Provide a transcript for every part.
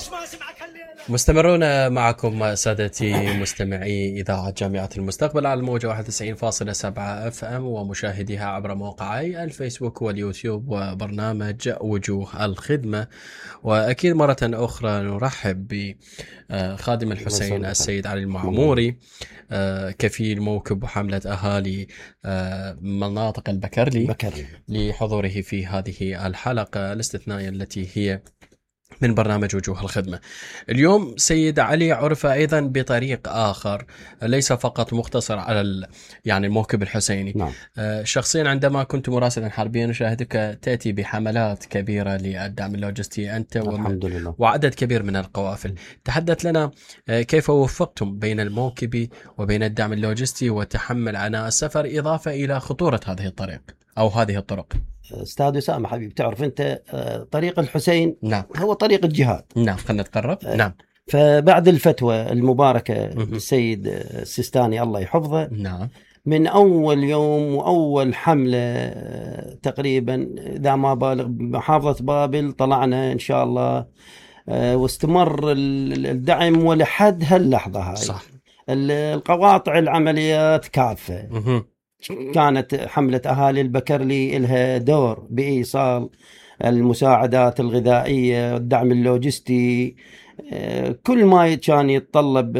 مستمرون معكم سادتي مستمعي إذاعة جامعة المستقبل على الموجة 91.7 FM ومشاهديها عبر موقعي الفيسبوك واليوتيوب وبرنامج وجوه الخدمة. وأكيد مرة أخرى نرحب بخادم الحسين السيد علي المعموري، كفيل موكب وحملة أهالي مناطق البكرلي لحضوره في هذه الحلقة الاستثنائية التي هي من برنامج وجوه الخدمة. اليوم سيد علي عرف أيضا بطريق آخر ليس فقط مختصر على يعني الموكب الحسيني. نعم. شخصيا عندما كنت مراسلا حربيا نشاهدك تأتي بحملات كبيرة للدعم اللوجستي أنت وعدد كبير من القوافل. تحدث لنا كيف وفقتم بين الموكب وبين الدعم اللوجستي وتحمل عناء السفر إضافة إلى خطورة هذه الطريق أو هذه الطرق. أستاذ أسامة حبيب، تعرف أنت طريق الحسين نعم. هو طريق الجهاد. نعم، خلنا نتقرب. نعم. فبعد الفتوى المباركة للسيد السيستاني الله يحفظه، نعم، من أول يوم وأول حملة تقريبا إذا ما بالغ محافظة بابل طلعنا إن شاء الله، واستمر الدعم ولحد هاللحظة هاي. صح. القواطع العمليات كافة. كانت حملة أهالي البكرلي لها دور بإيصال المساعدات الغذائية والدعم اللوجستي، كل ما كان يتطلب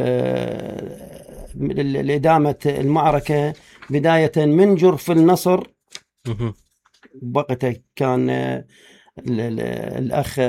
لإدامة المعركة، بداية من جرف النصر. وقتها كان الأخ